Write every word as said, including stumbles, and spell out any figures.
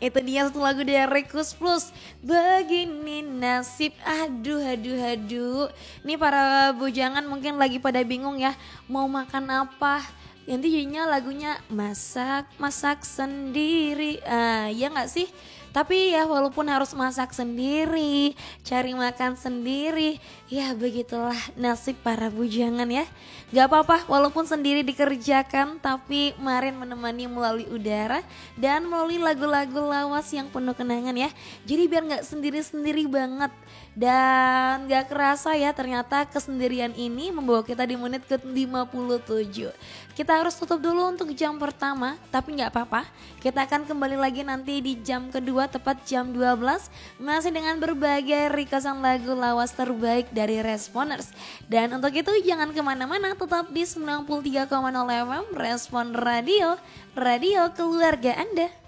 Itu dia satu lagu dari Rekus Plus, Begini Nasib. Aduh aduh aduh. Ini para bujangan mungkin lagi pada bingung ya, mau makan apa. Nanti jadinya lagunya masak masak sendiri. Ah, ya nggak sih? Tapi ya walaupun harus masak sendiri, cari makan sendiri, ya begitulah nasib para bujangan ya. Gak apa-apa walaupun sendiri dikerjakan, tapi Marin menemani melalui udara dan melalui lagu-lagu lawas yang penuh kenangan ya. Jadi biar gak sendiri-sendiri banget. Dan gak kerasa ya ternyata kesendirian ini membawa kita di menit ke lima puluh tujuh. Kita harus tutup dulu untuk jam pertama, tapi gak apa-apa. Kita akan kembali lagi nanti di jam kedua tepat jam dua belas. Masih dengan berbagai requestan lagu lawas terbaik dari Responers. Dan untuk itu jangan kemana-mana, tetap di sembilan puluh tiga koma nol F M Respon Radio, radio keluarga Anda.